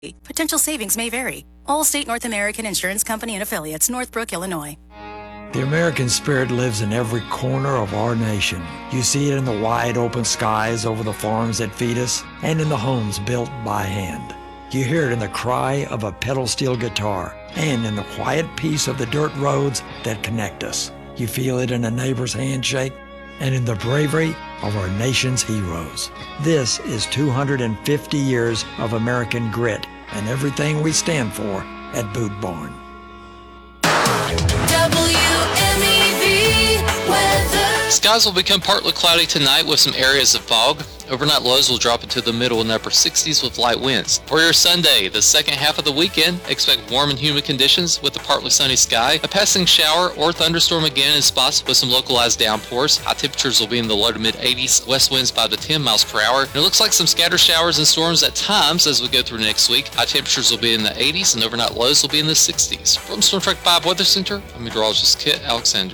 Potential savings may vary. Allstate North American Insurance Company and Affiliates, Northbrook, Illinois. The American spirit lives in every corner of our nation. You see it in the wide open skies over the farms that feed us and in the homes built by hand. You hear it in the cry of a pedal steel guitar and in the quiet peace of the dirt roads that connect us. You feel it in a neighbor's handshake and in the bravery of our nation's heroes. This is 250 years of American grit and everything we stand for at Boot Barn. WMEV weather. Skies will become partly cloudy tonight with some areas of fog. Overnight lows will drop into the middle and upper 60s with light winds. For your Sunday, the second half of the weekend, expect warm and humid conditions with a partly sunny sky, a passing shower or thunderstorm again in spots with some localized downpours. High temperatures will be in the low to mid 80s, west winds 5 to 10 miles per hour. And it looks like some scattered showers and storms at times as we go through next week. High temperatures will be in the 80s and overnight lows will be in the 60s. From Storm Track 5 Weather Center, I'm meteorologist Kit Alexander.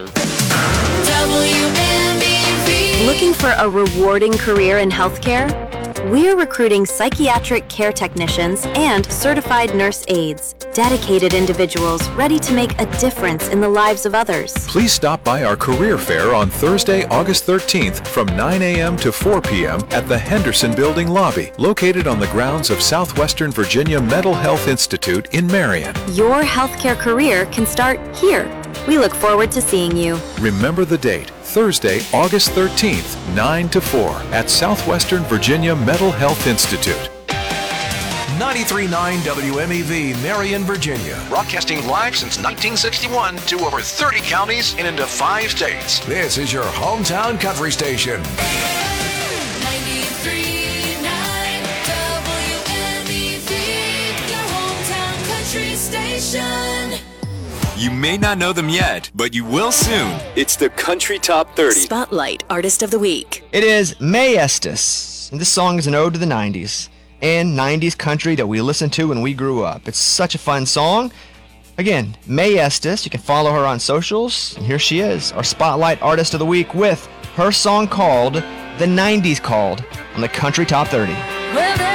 Looking for a rewarding career in healthcare? We're recruiting psychiatric care technicians and certified nurse aides, dedicated individuals ready to make a difference in the lives of others. Please stop by our career fair on Thursday, August 13th from 9 a.m. to 4 p.m. at the Henderson Building lobby, located on the grounds of Southwestern Virginia Mental Health Institute in Marion. Your healthcare career can start here. We look forward to seeing you. Remember the date, Thursday, August 13th, 9 to 4 at Southwestern Virginia Mental Health Institute. 93.9 WMEV, Marion, Virginia. Broadcasting live since 1961 to over 30 counties and into 5 states. This is your hometown country station. 93.9 WMEV, your hometown country station. You may not know them yet, but you will soon. It's the Country Top 30. Spotlight Artist of the Week. It is May Estes, and this song is an ode to the 90s and 90s country that we listened to when we grew up. It's such a fun song. Again, May Estes, you can follow her on socials, and here she is, our Spotlight Artist of the Week with her song called The 90s Called on the Country Top 30. Well,